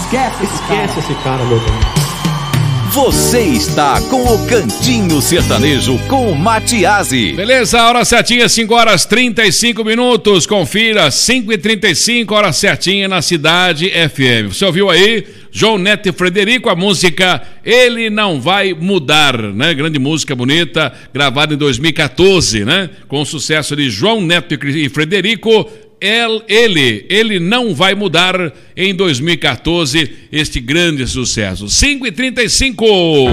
Esquece esse cara, meu bem. Você está com o Cantinho Sertanejo com o Matiasi. Beleza, hora certinha, 5h35. Confira, 5h35, hora certinha na Cidade FM. Você ouviu aí? João Neto e Frederico, a música Ele Não Vai Mudar, né? Grande música bonita, gravada em 2014, né? Com o sucesso de João Neto e Frederico. Ele não vai mudar em 2014, este grande sucesso. 5h35.